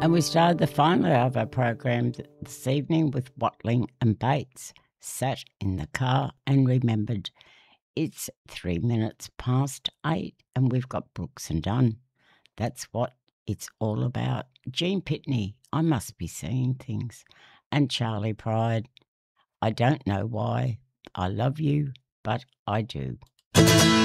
And we started the final hour of our program this evening with Watling and Bates. Sat in the car and remembered it's 3 minutes past 8 and we've got Brooks and Dunn. That's what it's all about. Gene Pitney, I must be seeing things. And Charlie Pride, I don't know why. I love you, but I do.